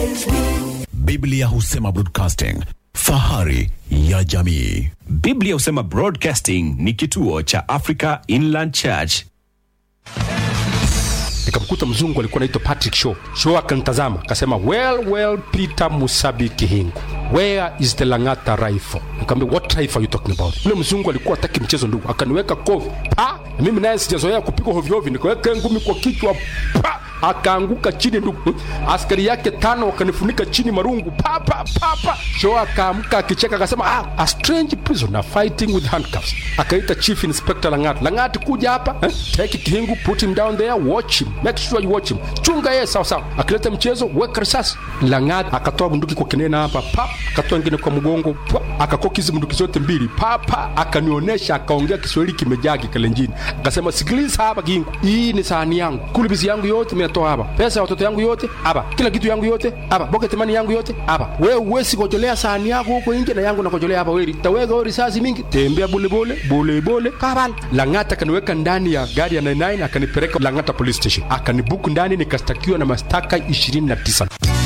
Biblia husema broadcasting, fahari ya jamii. Biblia husema Broadcasting ni kituo cha Africa Inland Church. Nikamkuta mzungu alikuwa anaitwa Patrick Shaw akanitazama akasema, well Peter Musabi Kihingu, where is the Lang'ata rifle? Nikamwambia, what rifle are you talking about? Yule mzungu alikuwa hataki mchezo ndugu, akaniweka kofi pa, na mimi naye sijazoea kupigwa hovyo hovyo, nikaweka ngumi kwa kichwa pa, akaanguka chini ndugu. Askari yake 5 wakanifunika chini marungu pa. Shaw akaamka akicheka akasema, a strange prisoner fighting with handcuffs. Akaita Chief Inspector Lang'ata kuja hapa, take Kihingu, put him down there, watch him, make sure you watch him, chunga yeye sawa. Akileta mchezo, weka risasi. Lang'ata akatoa bunduki kwa kinena hapa pa, akatoa nyingine kwa mgongo pa, akakokiza bunduki zote mbili pa, akanionyesha, akaongea Kiswahili kimejaa Kikalenjini. Akasema, sikiliza hapa Kihingu, hii ni sahani yangu, kulibizi yangu yote nimetoa hapa, pesa ya watoto yangu yote hapa, kila kitu yangu yote hapa, pocket money yangu yote hapa. Wewe uwezi kujolea sahani yako huko nje na yangu nakojolea hapa. Wewe taweka risasi mingi, tembea bole kabala. Lang'ata kaniweka ndani ya gari ya 99 akanipeleka Lang'ata police station, akanibuku ndani, nikastakiwa na mashtaka 29.